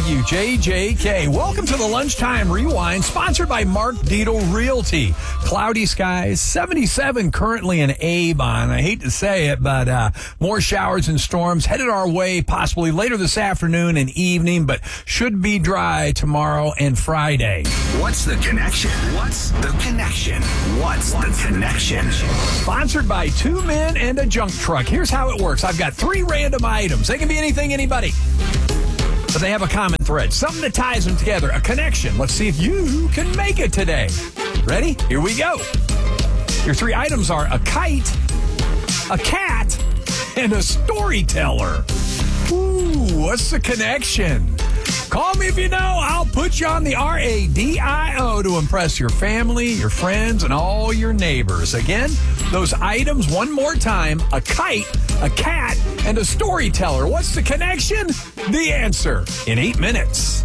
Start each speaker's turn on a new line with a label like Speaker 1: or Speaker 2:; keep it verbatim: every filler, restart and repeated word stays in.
Speaker 1: W J J K. Welcome to the Lunchtime Rewind, sponsored by Mark Dietel Realty. Cloudy skies, seventy-seven currently in Avon. I hate to say it, but uh, more showers and storms headed our way possibly later this afternoon and evening, but should be dry tomorrow and Friday.
Speaker 2: What's the connection? What's the connection? What's the connection?
Speaker 1: Sponsored by Two Men and a Junk Truck. Here's how it works. I've got three random items. They can be anything, anybody. But they have a common thread, something that ties them together, a connection. Let's see if you can make it today. Ready? Here we go. Your three items are a kite, a cat, and a storyteller. Ooh, what's the connection? Call me if you know. I'll put you on the R A D I O to impress your family, your friends, and all your neighbors. Again, those items one more time, a kite, a cat, and a storyteller. What's the connection? The answer in eight minutes.